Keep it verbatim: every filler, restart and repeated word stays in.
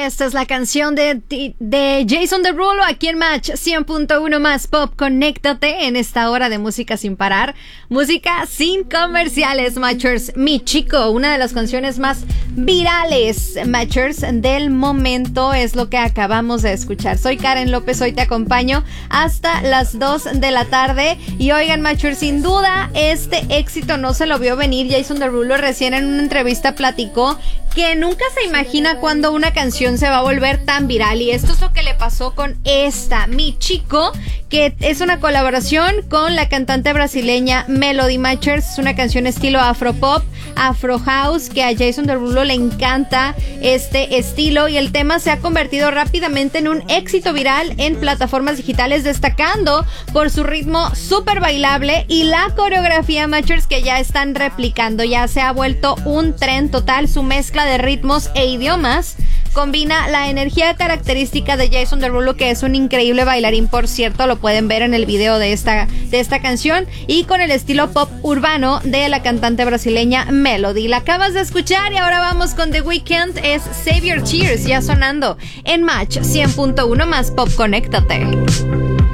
esta es la canción de, de Jason Derulo aquí en Match cien punto uno más Pop. Conéctate en esta hora de música sin parar, música sin comerciales, Matchers. Mi Chico, una de las canciones más virales, Matchers, del momento, es lo que acabamos de escuchar. Soy Karen López, hoy te acompaño hasta las dos de la tarde. Y oigan, Matchers, sin duda este éxito no se lo vio venir. Jason Derulo recién en una entrevista platicó que nunca se imagina cuando una canción se va a volver tan viral, y esto es lo que le pasó con esta, Mi Chico, que es una colaboración con la cantante brasileña Melody. Matchers, es una canción estilo afropop, afro house, que a Jason Derulo le encanta este estilo, y el tema se ha convertido rápidamente en un éxito viral en plataformas digitales, destacando por su ritmo súper bailable y la coreografía, Matchers, que ya están replicando. Ya se ha vuelto un tren total. Su mezcla de ritmos e idiomas combina la energía característica de Jason Derulo, que es un increíble bailarín, por cierto, lo pueden ver en el video de esta, de esta canción, y con el estilo pop urbano de la cantante brasileña Melody. La acabas de escuchar y ahora vamos con The Weeknd, es Save Your Tears, ya sonando en Match cien punto uno más Pop. Conéctate.